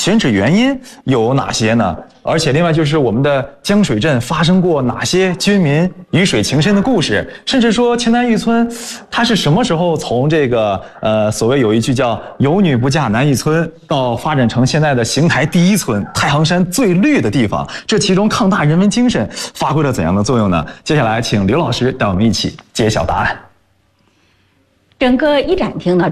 选址原因有哪些呢？而且另外就是我们的江水镇发生过哪些军民鱼水情深的故事，甚至说青南峪村它是什么时候从这个所谓有一句叫有女不嫁南峪村，到发展成现在的邢台第一村，太行山最绿的地方，这其中抗大人文精神发挥了怎样的作用呢？接下来请刘老师带我们一起揭晓答案。 整个一展厅呢